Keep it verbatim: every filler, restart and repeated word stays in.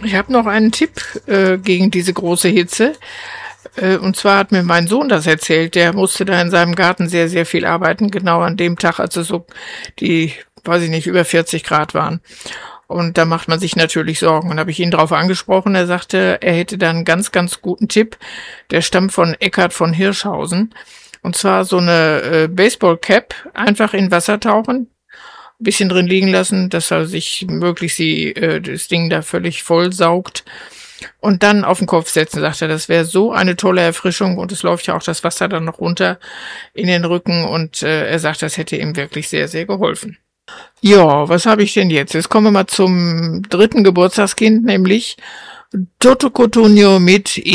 Ich habe noch einen Tipp äh, gegen diese große Hitze. Äh, und zwar hat mir mein Sohn das erzählt. Der musste da in seinem Garten sehr, sehr viel arbeiten. Genau an dem Tag, als es so die, weiß ich nicht, über vierzig Grad waren. Und da macht man sich natürlich Sorgen. Und habe ich ihn darauf angesprochen. Er sagte, er hätte da einen ganz, ganz guten Tipp. Der stammt von Eckhard von Hirschhausen. Und zwar so eine äh, Baseball-Cap, einfach in Wasser tauchen, ein bisschen drin liegen lassen, dass er sich möglichst die, äh, das Ding da völlig voll saugt. Und dann auf den Kopf setzen, sagt er, das wäre so eine tolle Erfrischung. Und es läuft ja auch das Wasser dann noch runter in den Rücken. Und äh, er sagt, das hätte ihm wirklich sehr, sehr geholfen. Ja, was habe ich denn jetzt? Jetzt kommen wir mal zum dritten Geburtstagskind, nämlich Toto Cotugno mit